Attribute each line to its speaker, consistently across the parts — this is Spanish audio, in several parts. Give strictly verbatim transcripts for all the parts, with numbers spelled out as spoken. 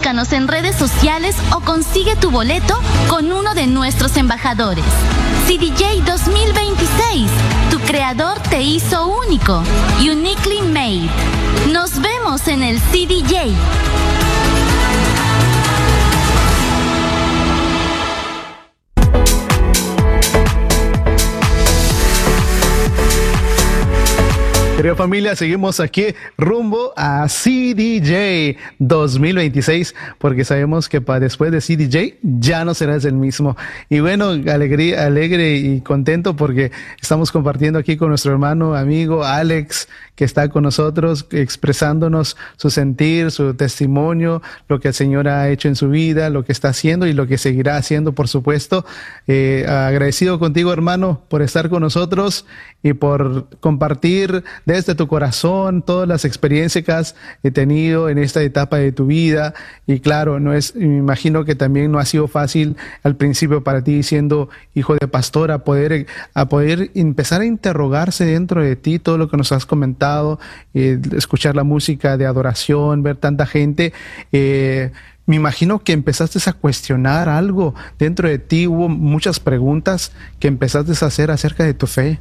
Speaker 1: Búscanos en redes sociales o consigue tu boleto con uno de nuestros embajadores. C D J dos mil veintiséis. Tu creador te hizo único. Uniquely made. Nos vemos en el C D J.
Speaker 2: Querida familia, seguimos aquí rumbo a C D J dos mil veintiséis, porque sabemos que para después de C D J ya no serás el mismo. Y bueno, alegría, alegre y contento porque estamos compartiendo aquí con nuestro hermano, amigo Alex, que está con nosotros expresándonos su sentir, su testimonio, lo que el Señor ha hecho en su vida, lo que está haciendo y lo que seguirá haciendo, por supuesto. Eh, agradecido contigo, hermano, por estar con nosotros y por compartir desde tu corazón todas las experiencias que has tenido en esta etapa de tu vida. Y claro, no es, me imagino que también no ha sido fácil al principio para ti, siendo hijo de pastor, a poder, a poder empezar a interrogarse dentro de ti todo lo que nos has comentado, eh, escuchar la música de adoración, ver tanta gente. Eh, me imagino que empezaste a cuestionar algo dentro de ti, hubo muchas preguntas que empezaste a hacer acerca de tu fe.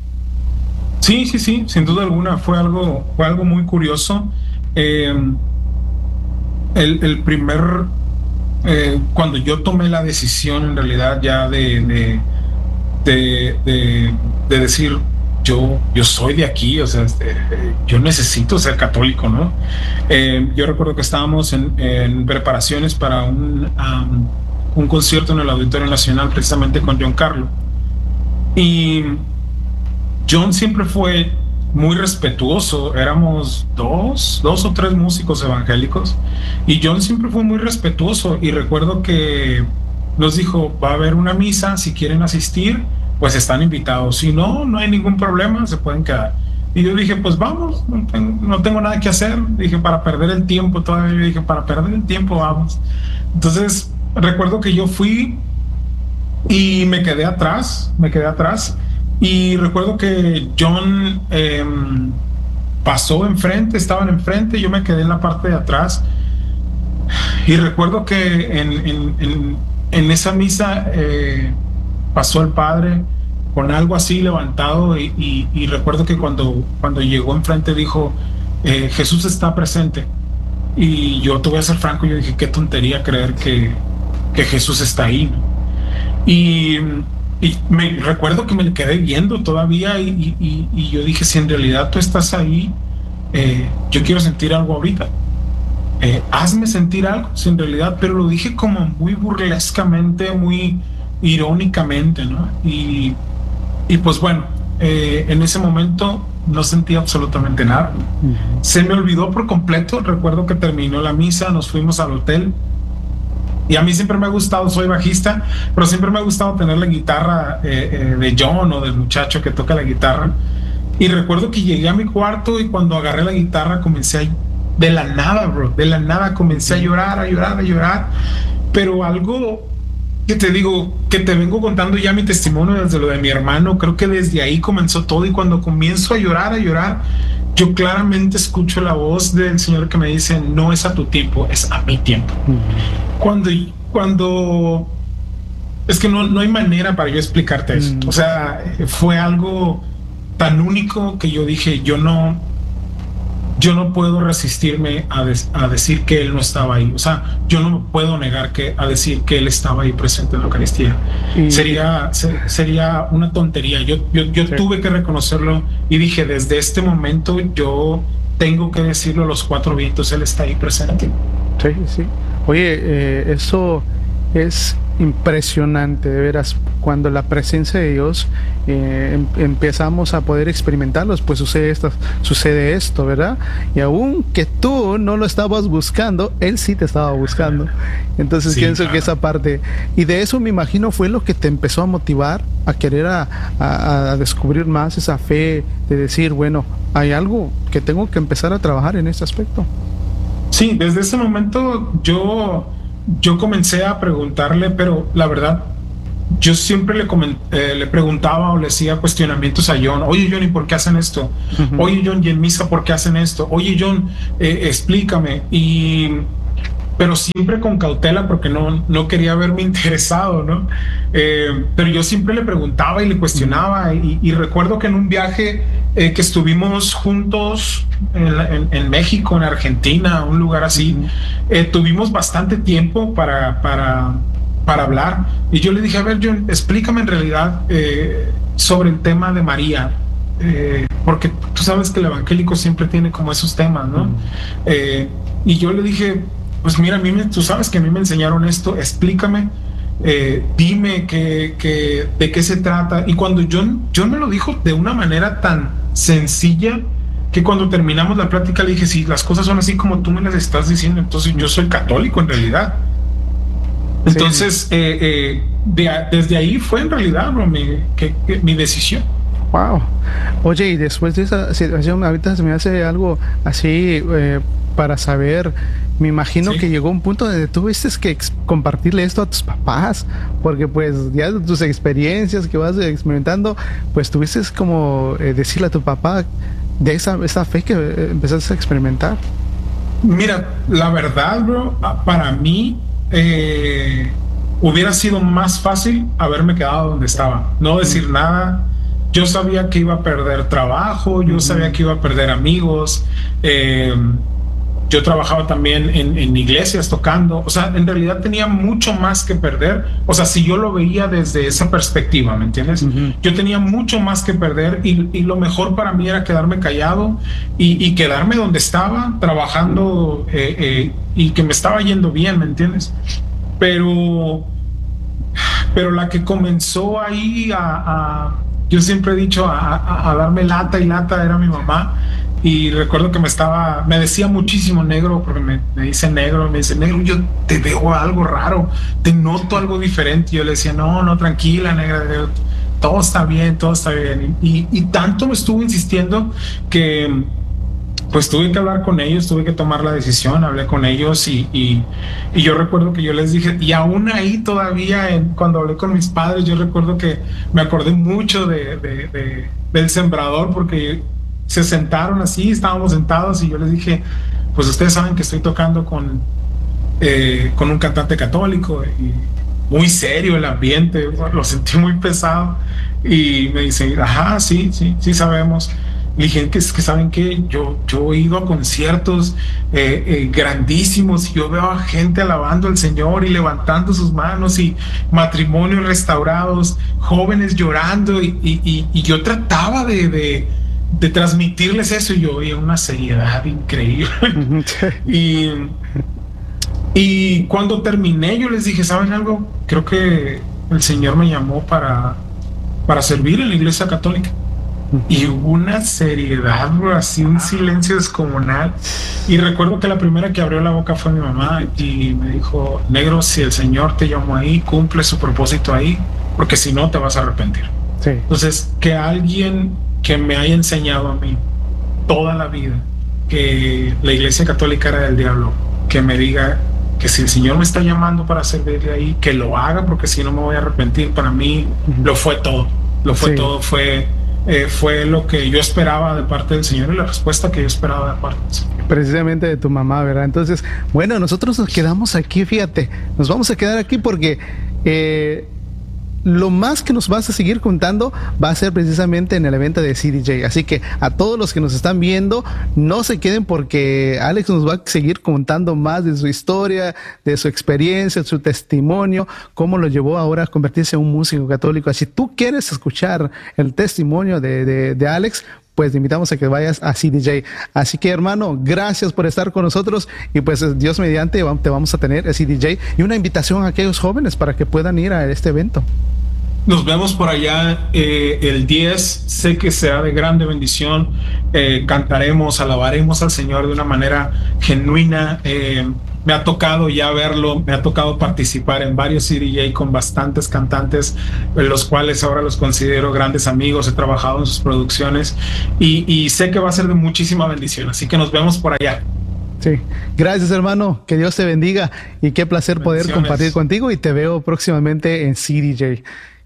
Speaker 3: Sí, sí, sí, sin duda alguna, fue algo, fue algo muy curioso. Eh, el, el primer, eh, cuando yo tomé la decisión en realidad ya de, de, de, de, de decir, yo, yo soy de aquí, o sea, este, yo necesito ser católico, ¿no? Eh, yo recuerdo que estábamos en, en preparaciones para un, um, un concierto en el Auditorio Nacional, precisamente con John Carlo. Y John siempre fue muy respetuoso, éramos dos, dos o tres músicos evangélicos, y John siempre fue muy respetuoso, y recuerdo que nos dijo, va a haber una misa, si quieren asistir, pues están invitados, si no, no hay ningún problema, se pueden quedar. Y yo dije, pues vamos, no tengo, no tengo nada que hacer, dije, para perder el tiempo, todavía dije, para perder el tiempo, vamos. Entonces, recuerdo que yo fui y me quedé atrás, me quedé atrás, y recuerdo que John eh, pasó enfrente, estaban enfrente, yo me quedé en la parte de atrás. Y recuerdo que en, en, en, en esa misa eh, pasó el padre con algo así levantado, y, y, y recuerdo que cuando, cuando llegó enfrente dijo, eh, Jesús está presente. Y yo te voy a ser franco, yo dije, qué tontería creer que, que Jesús está ahí, ¿no? Y Y me recuerdo que me quedé viendo todavía, y, y, y yo dije, si en realidad tú estás ahí, eh, yo quiero sentir algo ahorita. Eh, hazme sentir algo, si en realidad, pero lo dije como muy burlescamente, muy irónicamente, ¿no? Y, y pues bueno, eh, en ese momento no sentí absolutamente nada. Uh-huh. Se me olvidó por completo. Recuerdo que terminó la misa, nos fuimos al hotel. Y a mí siempre me ha gustado, soy bajista, pero siempre me ha gustado tener la guitarra eh, eh, de John o del muchacho que toca la guitarra. Y recuerdo que llegué a mi cuarto y cuando agarré la guitarra comencé a, de la nada, bro, de la nada comencé a llorar, a llorar, a llorar. Pero algo que te digo, que te vengo contando ya mi testimonio desde lo de mi hermano, creo que desde ahí comenzó todo. Y cuando comienzo a llorar, a llorar, yo claramente escucho la voz del Señor que me dice, no es a tu tiempo, es a mi tiempo. Uh-huh. Cuando, cuando, es que no, no hay manera para yo explicarte uh-huh. esto. O sea, fue algo tan único que yo dije, yo no, yo no puedo resistirme a, des, a decir que Él no estaba ahí. O sea, yo no puedo negar que, a decir que Él estaba ahí presente en la Eucaristía. Y sería, se, sería una tontería. Yo, yo, yo sí. tuve que reconocerlo y dije, desde este momento yo tengo que decirlo a los cuatro vientos, Él está ahí presente.
Speaker 2: Sí, sí. Oye, eh, eso es impresionante, de veras. Cuando la presencia de Dios eh, em, empezamos a poder experimentarlos, pues sucede esto, sucede esto, ¿verdad? Y aun que tú no lo estabas buscando, Él sí te estaba buscando. Entonces sí, pienso claro. que esa parte, y de eso me imagino fue lo que te empezó a motivar a querer a, a, a descubrir más esa fe, de decir, bueno, hay algo que tengo que empezar a trabajar en este aspecto.
Speaker 3: Sí, desde ese momento yo, yo comencé a preguntarle, pero la verdad, yo siempre le, coment, eh, le preguntaba o le hacía cuestionamientos a John. Oye, John, ¿y por qué hacen esto? Uh-huh. Oye, John, ¿y en misa por qué hacen esto? Oye, John, eh, explícame. Y pero siempre con cautela porque no, no quería verme interesado, ¿no? Eh, pero yo siempre le preguntaba y le cuestionaba y, y recuerdo que en un viaje eh, que estuvimos juntos en, en, en México, en Argentina, un lugar así, eh, tuvimos bastante tiempo para, para, para hablar y yo le dije, a ver, John, explícame en realidad eh, sobre el tema de María. Eh, porque tú sabes que el evangélico siempre tiene como esos temas, ¿no? Eh, y yo le dije, pues mira, a mí me, tú sabes que a mí me enseñaron esto, explícame, eh, dime que, que, de qué se trata. Y cuando John, John me lo dijo de una manera tan sencilla que cuando terminamos la plática le dije, sí, las cosas son así como tú me las estás diciendo, entonces yo soy católico en realidad. Entonces, sí. eh, eh, de, desde ahí fue en realidad, bro, mi, que, que, mi decisión.
Speaker 2: Wow. Oye, y después de esa situación, ahorita se me hace algo así eh, para saber. Me imagino sí. que llegó un punto donde tuviste que compartirle esto a tus papás, porque pues ya de tus experiencias que vas experimentando, pues tuviste como eh, decirle a tu papá de esa, esa fe que eh, empezaste a experimentar.
Speaker 3: Mira, la verdad, bro, para mí eh, hubiera sido más fácil haberme quedado donde estaba, no decir mm. nada. Yo sabía que iba a perder trabajo, yo uh-huh. sabía que iba a perder amigos. Eh, yo trabajaba también en, en iglesias tocando. O sea, en realidad tenía mucho más que perder. O sea, si yo lo veía desde esa perspectiva, ¿me entiendes? Uh-huh. Yo tenía mucho más que perder y, y lo mejor para mí era quedarme callado y, y quedarme donde estaba, trabajando eh, eh, y que me estaba yendo bien, ¿me entiendes? Pero, pero la que comenzó ahí a... a yo siempre he dicho a, a, a darme lata y lata era mi mamá y recuerdo que me estaba, me decía muchísimo negro porque me, me dice negro, me dice negro, yo te veo algo raro, te noto algo diferente. Y yo le decía, no, no, tranquila, negra, todo está bien, todo está bien. Y, y tanto me estuvo insistiendo que pues tuve que hablar con ellos, tuve que tomar la decisión, hablé con ellos y, y, y yo recuerdo que yo les dije, y aún ahí todavía en, cuando hablé con mis padres, yo recuerdo que me acordé mucho de, de, de, del Sembrador porque se sentaron así, estábamos sentados y yo les dije, pues ustedes saben que estoy tocando con, eh, con un cantante católico y muy serio el ambiente, lo sentí muy pesado y me dicen, ajá, sí, sí, sí sabemos. Le dije que, que saben que yo, yo he ido a conciertos eh, eh, grandísimos y yo veo a gente alabando al Señor y levantando sus manos y matrimonios restaurados, jóvenes llorando y, y, y, y yo trataba de, de, de transmitirles eso y yo veía una seriedad increíble. y, y cuando terminé yo les dije, ¿saben algo? Creo que el Señor me llamó para, para servir en la Iglesia Católica. Y hubo una seriedad, bro, así un silencio descomunal. Y recuerdo que la primera que abrió la boca fue mi mamá y me dijo, negro, si el Señor te llamó ahí, cumple su propósito ahí, porque si no te vas a arrepentir. Sí. Entonces, que alguien que me haya enseñado a mí toda la vida que la Iglesia Católica era del diablo, que me diga que si el Señor me está llamando para servirle ahí, que lo haga, porque si no me voy a arrepentir, para mí uh-huh. lo fue todo. Lo fue sí. todo, fue... Eh, fue lo que yo esperaba de parte del Señor y la respuesta que yo esperaba de parte del Señor.
Speaker 2: Precisamente de tu mamá, ¿verdad? Entonces, bueno, nosotros nos quedamos aquí, fíjate, nos vamos a quedar aquí porque eh, lo más que nos vas a seguir contando va a ser precisamente en el evento de C D J. Así que a todos los que nos están viendo, no se queden porque Alex nos va a seguir contando más de su historia, de su experiencia, de su testimonio, cómo lo llevó ahora a convertirse en un músico católico. Si tú quieres escuchar el testimonio de, de, de Alex, pues te invitamos a que vayas a C D J. Así que, hermano, gracias por estar con nosotros y pues Dios mediante te vamos a tener a C D J y una invitación a aquellos jóvenes para que puedan ir a este evento.
Speaker 3: Nos vemos por allá eh, el diez, sé que será de grande bendición, eh, cantaremos, alabaremos al Señor de una manera genuina. Eh, me ha tocado ya verlo, me ha tocado participar en varios C D J con bastantes cantantes, los cuales ahora los considero grandes amigos, he trabajado en sus producciones y, y sé que va a ser de muchísima bendición, así que nos vemos por allá.
Speaker 2: Sí, gracias hermano, que Dios te bendiga y qué placer poder compartir contigo y te veo próximamente en C D J.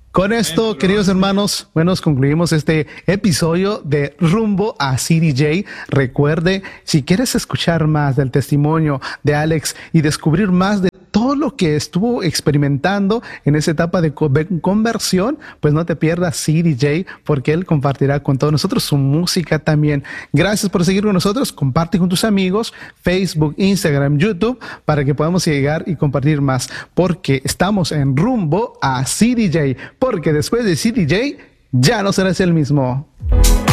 Speaker 2: Con esto, queridos hermanos, bueno, concluimos este episodio de Rumbo a C D J. Recuerde, si quieres escuchar más del testimonio de Alex y descubrir más de todo lo que estuvo experimentando en esa etapa de conversión, pues no te pierdas C D J, porque él compartirá con todos nosotros su música también. Gracias por seguir con nosotros. Comparte con tus amigos, Facebook, Instagram, YouTube, para que podamos llegar y compartir más, porque estamos en Rumbo a C D J, porque después de C D J ya no serás el mismo.